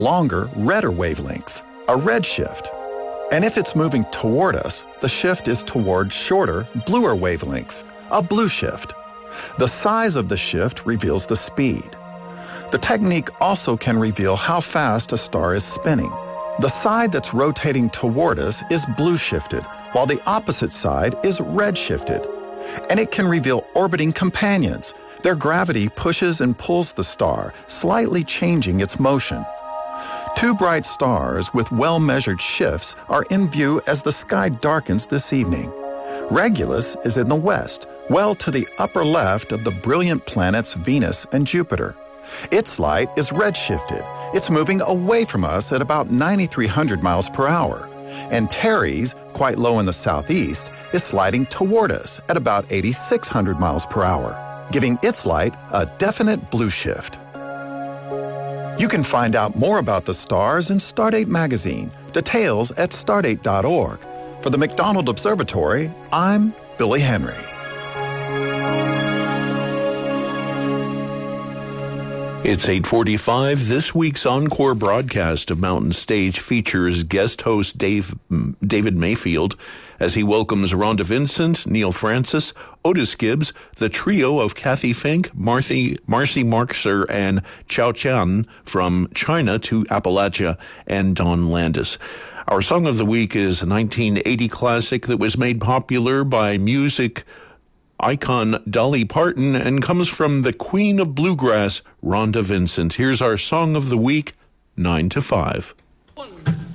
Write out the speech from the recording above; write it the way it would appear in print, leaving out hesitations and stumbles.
longer, redder wavelengths, a redshift. And if it's moving toward us, the shift is toward shorter, bluer wavelengths, a blue shift. The size of the shift reveals the speed. The technique also can reveal how fast a star is spinning. The side that's rotating toward us is blue shifted, while the opposite side is red shifted. And it can reveal orbiting companions. Their gravity pushes and pulls the star, slightly changing its motion. Two bright stars with well-measured shifts are in view as the sky darkens this evening. Regulus is in the west, well to the upper left of the brilliant planets Venus and Jupiter. Its light is redshifted. It's moving away from us at about 9,300 miles per hour. And Teres, quite low in the southeast, is sliding toward us at about 8,600 miles per hour, giving its light a definite blue shift. You can find out more about the stars in Stardate magazine. Details at stardate.org. For the McDonald Observatory, I'm Billy Henry. It's 8:45. This week's encore broadcast of Mountain Stage features guest host David Mayfield as he welcomes Rhonda Vincent, Neil Francis, Otis Gibbs, the trio of Kathy Fink, Marcy Marxer, and Chao Chan from China to Appalachia, and Don Landis. Our song of the week is a 1980 classic that was made popular by music icon Dolly Parton and comes from the Queen of Bluegrass, Rhonda Vincent. Here's our song of the week, 9 to 5. 1,